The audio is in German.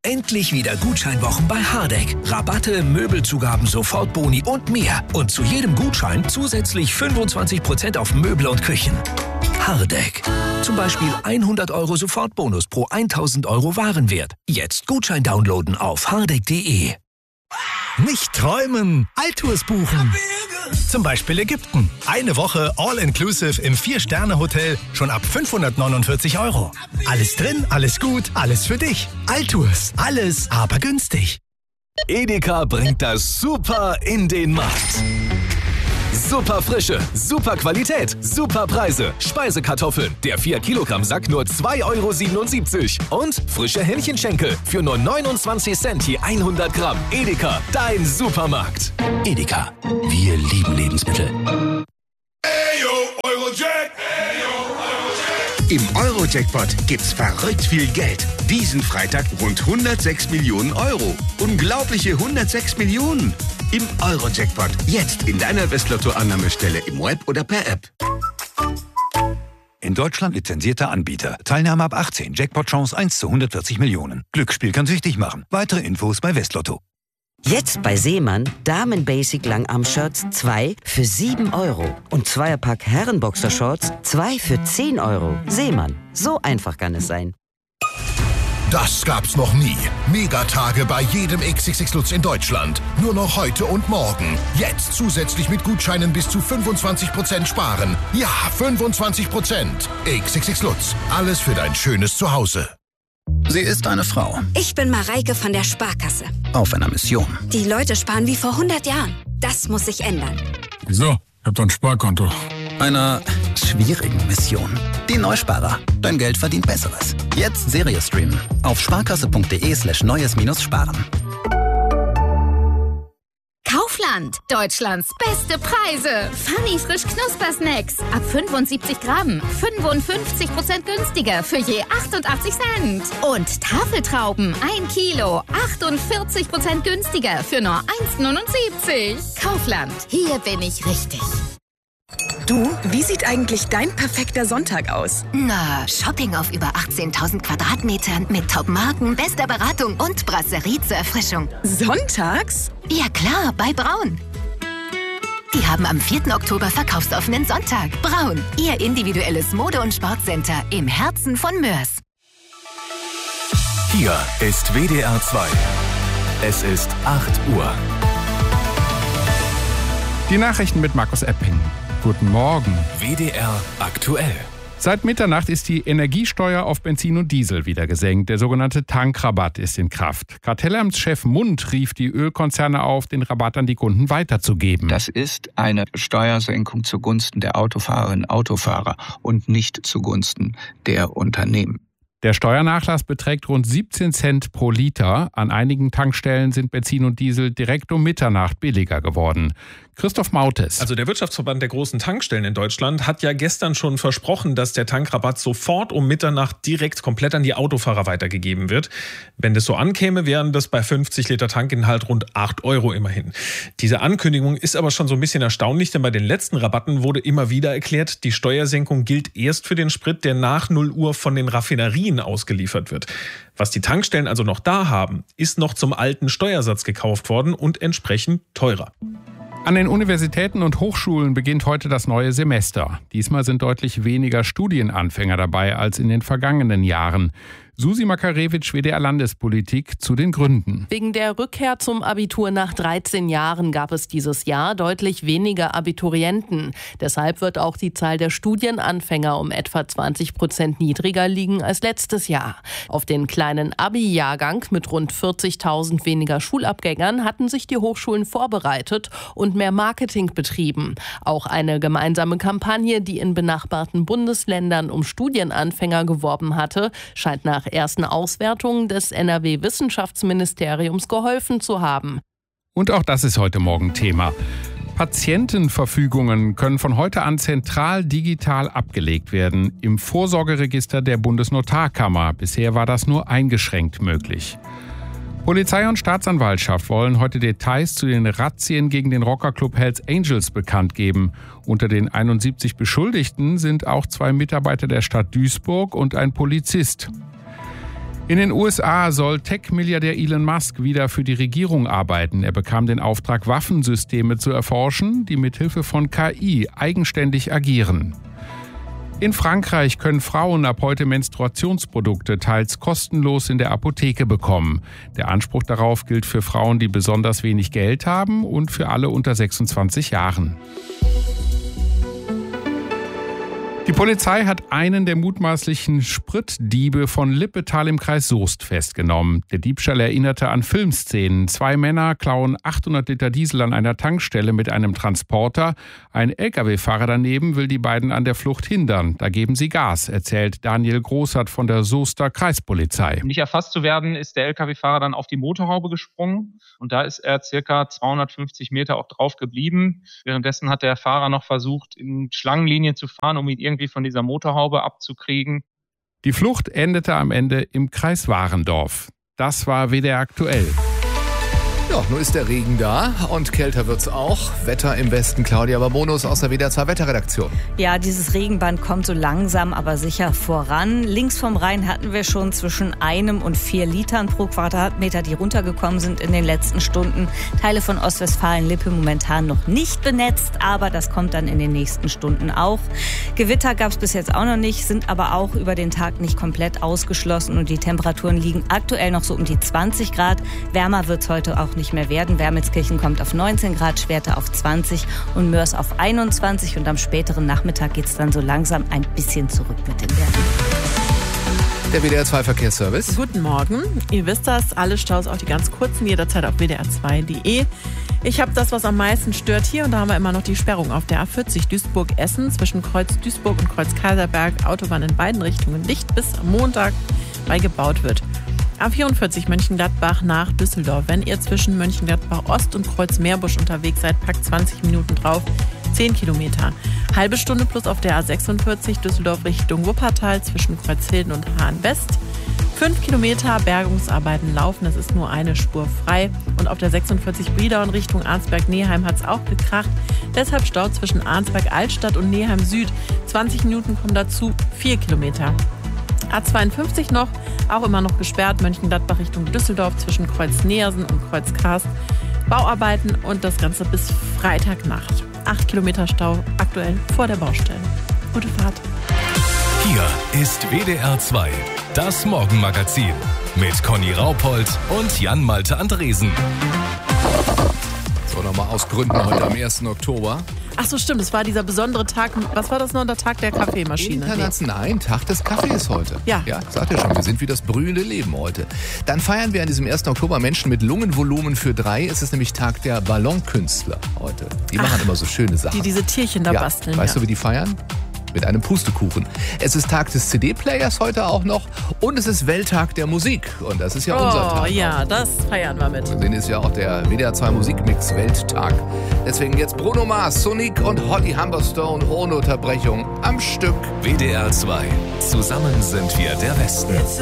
Endlich wieder Gutscheinwochen bei Hardegg. Rabatte, Möbelzugaben, Sofortboni und mehr. Und zu jedem Gutschein zusätzlich 25% auf Möbel und Küchen. Hardegg. Zum Beispiel 100 € Sofortbonus pro 1000 € Warenwert. Jetzt Gutschein downloaden auf hardegg.de. Nicht träumen, Alltours buchen. Zum Beispiel Ägypten. Eine Woche All-Inclusive im 4-Sterne-Hotel schon ab 549 €. Alles drin, alles gut, alles für dich. Alltours, alles aber günstig. Edeka bringt das Super in den Markt. Super Frische, super Qualität, super Preise. Speisekartoffeln, der 4-Kilogramm-Sack nur 2,77 € Und frische Hähnchenschenkel für nur 29 Cent je 100 Gramm. Edeka, dein Supermarkt. Edeka. Wir lieben Lebensmittel. Im Euro-Jackpot gibt's verrückt viel Geld. Diesen Freitag rund 106 Millionen €. Unglaubliche 106 Millionen. Im Euro-Jackpot. Jetzt in deiner Westlotto-Annahmestelle im Web oder per App. In Deutschland lizenzierter Anbieter. Teilnahme ab 18. Jackpot-Chance 1 zu 140 Millionen. Glücksspiel kann süchtig machen. Weitere Infos bei Westlotto. Jetzt bei Seemann Damen-Basic Langarm-Shirts 2 für 7 € und Zweierpack Herrenboxershorts 2 für 10 €. Seemann, so einfach kann es sein. Das gab's noch nie. Megatage bei jedem XXX Lutz in Deutschland. Nur noch heute und morgen. Jetzt zusätzlich mit Gutscheinen bis zu 25% sparen. Ja, 25%. XXX Lutz. Alles für dein schönes Zuhause. Sie ist eine Frau. Ich bin Mareike von der Sparkasse. Auf einer Mission. Die Leute sparen wie vor 100 Jahren. Das muss sich ändern. So, ich hab doch ein Sparkonto. Einer schwierigen Mission. Die Neusparer. Dein Geld verdient Besseres. Jetzt Serie streamen. Auf sparkasse.de/neues-sparen. Kaufland. Deutschlands beste Preise. Funny frisch Knuspersnacks. Ab 75 Gramm. 55% günstiger für je 88 Cent. Und Tafeltrauben. 1 Kilo. 48% günstiger für nur 1,79. Kaufland. Hier bin ich richtig. Du, wie sieht eigentlich dein perfekter Sonntag aus? Na, Shopping auf über 18.000 Quadratmetern mit Top-Marken, bester Beratung und Brasserie zur Erfrischung. Sonntags? Ja klar, bei Braun. Die haben am 4. Oktober verkaufsoffenen Sonntag. Braun, ihr individuelles Mode- und Sportcenter im Herzen von Mörs. Hier ist WDR 2. Es ist 8 Uhr. Die Nachrichten mit Markus Epping. Guten Morgen. WDR aktuell. Seit Mitternacht ist die Energiesteuer auf Benzin und Diesel wieder gesenkt. Der sogenannte Tankrabatt ist in Kraft. Kartellamtschef Mund rief die Ölkonzerne auf, den Rabatt an die Kunden weiterzugeben. Das ist eine Steuersenkung zugunsten der Autofahrerinnen und Autofahrer und nicht zugunsten der Unternehmen. Der Steuernachlass beträgt rund 17 Cent pro Liter. An einigen Tankstellen sind Benzin und Diesel direkt um Mitternacht billiger geworden. Christoph Mautes. Also der Wirtschaftsverband der großen Tankstellen in Deutschland hat ja gestern schon versprochen, dass der Tankrabatt sofort um Mitternacht direkt komplett an die Autofahrer weitergegeben wird. Wenn das so ankäme, wären das bei 50 Liter Tankinhalt rund 8 € immerhin. Diese Ankündigung ist aber schon so ein bisschen erstaunlich, denn bei den letzten Rabatten wurde immer wieder erklärt, die Steuersenkung gilt erst für den Sprit, der nach 0 Uhr von den Raffinerien ausgeliefert wird. Was die Tankstellen also noch da haben, ist noch zum alten Steuersatz gekauft worden und entsprechend teurer. An den Universitäten und Hochschulen beginnt heute das neue Semester. Diesmal sind deutlich weniger Studienanfänger dabei als in den vergangenen Jahren. Susi Makarewitsch, WDR Landespolitik, zu den Gründen. Wegen der Rückkehr zum Abitur nach 13 Jahren gab es dieses Jahr deutlich weniger Abiturienten. Deshalb wird auch die Zahl der Studienanfänger um etwa 20% niedriger liegen als letztes Jahr. Auf den kleinen Abi-Jahrgang mit rund 40.000 weniger Schulabgängern hatten sich die Hochschulen vorbereitet und mehr Marketing betrieben. Auch eine gemeinsame Kampagne, die in benachbarten Bundesländern um Studienanfänger geworben hatte, scheint nach ersten Auswertungen des NRW-Wissenschaftsministeriums geholfen zu haben. Und auch das ist heute Morgen Thema. Patientenverfügungen können von heute an zentral digital abgelegt werden im Vorsorgeregister der Bundesnotarkammer. Bisher war das nur eingeschränkt möglich. Polizei und Staatsanwaltschaft wollen heute Details zu den Razzien gegen den Rockerclub Hells Angels bekannt geben. Unter den 71 Beschuldigten sind auch 2 Mitarbeiter der Stadt Duisburg und ein Polizist. In den USA soll Tech-Milliardär Elon Musk wieder für die Regierung arbeiten. Er bekam den Auftrag, Waffensysteme zu erforschen, die mithilfe von KI eigenständig agieren. In Frankreich können Frauen ab heute Menstruationsprodukte teils kostenlos in der Apotheke bekommen. Der Anspruch darauf gilt für Frauen, die besonders wenig Geld haben und für alle unter 26 Jahren. Die Polizei hat einen der mutmaßlichen Spritdiebe von Lippetal im Kreis Soest festgenommen. Der Diebstahl erinnerte an Filmszenen. 2 Männer klauen 800 Liter Diesel an einer Tankstelle mit einem Transporter. Ein Lkw-Fahrer daneben will die beiden an der Flucht hindern. Da geben sie Gas, erzählt Daniel Großert von der Soester Kreispolizei. Um nicht erfasst zu werden, ist der Lkw-Fahrer dann auf die Motorhaube gesprungen. Und da ist er circa 250 Meter auch drauf geblieben. Währenddessen hat der Fahrer noch versucht, in Schlangenlinien zu fahren, um ihn irgendwie von dieser Motorhaube abzukriegen. Die Flucht endete am Ende im Kreis Warendorf. Das war WDR aktuell. Ja, nur ist der Regen da und kälter wird's auch. Wetter im Westen, Claudia Babonus aus der WDR 2 Wetterredaktion. Ja, dieses Regenband kommt so langsam, aber sicher voran. Links vom Rhein hatten wir schon zwischen 1 und 4 Litern pro Quadratmeter, die runtergekommen sind in den letzten Stunden. Teile von Ostwestfalen-Lippe momentan noch nicht benetzt, aber das kommt dann in den nächsten Stunden auch. Gewitter gab's bis jetzt auch noch nicht, sind aber auch über den Tag nicht komplett ausgeschlossen und die Temperaturen liegen aktuell noch so um die 20 Grad. Wärmer wird's heute auch nicht mehr werden. Wermelskirchen kommt auf 19 Grad, Schwerte auf 20 und Mörs auf 21 und am späteren Nachmittag geht es dann so langsam ein bisschen zurück mit den Werten. Der WDR 2 Verkehrsservice. Guten Morgen. Ihr wisst das, alle Staus, auch die ganz kurzen, jederzeit auf wdr2.de. Ich habe das, was am meisten stört hier und da haben wir immer noch die Sperrung auf der A40 Duisburg-Essen zwischen Kreuz Duisburg und Kreuz Kaiserberg. Autobahn in beiden Richtungen dicht bis Montag, weil gebaut wird. A44 Mönchengladbach nach Düsseldorf. Wenn ihr zwischen Mönchengladbach Ost und Kreuz Meerbusch unterwegs seid, packt 20 Minuten drauf, 10 Kilometer. Halbe Stunde plus auf der A46 Düsseldorf Richtung Wuppertal zwischen Kreuzhilden und Hahn West. 5 Kilometer Bergungsarbeiten laufen, es ist nur eine Spur frei. Und auf der 46 Bridau in Richtung Arnsberg-Neheim hat es auch gekracht. Deshalb Stau zwischen Arnsberg-Altstadt und Neheim Süd. 20 Minuten kommen dazu, 4 Kilometer. A52 noch, auch immer noch gesperrt, Mönchengladbach Richtung Düsseldorf zwischen Kreuz Neersen und Kreuz Karst. Bauarbeiten und das Ganze bis Freitagnacht. 8 Kilometer Stau aktuell vor der Baustelle. Gute Fahrt. Hier ist WDR 2, das Morgenmagazin mit Conny Raupold und Jan-Malte Andresen. So, nochmal aus Gründen heute am 1. Oktober. Ach so, stimmt, es war dieser besondere Tag, was war das noch, der Tag der Kaffeemaschine? Nein, Tag des Kaffees heute. Ja. Ja, sagt ja schon, wir sind wie das brühende Leben heute. Dann feiern wir an diesem 1. Oktober Menschen mit Lungenvolumen für 3. Es ist nämlich Tag der Ballonkünstler heute. Die machen immer so schöne Sachen. Die diese Tierchen da basteln. Weißt du, wie die feiern? Mit einem Pustekuchen. Es ist Tag des CD-Players heute auch noch und es ist Welttag der Musik. Und das ist ja unser Tag. Oh ja, das feiern wir mit. Den ist ja auch der WDR 2 Musikmix Welttag. Deswegen jetzt Bruno Mars, Sonic und Holly Humberstone ohne Unterbrechung am Stück. WDR 2. Zusammen sind wir der Westen.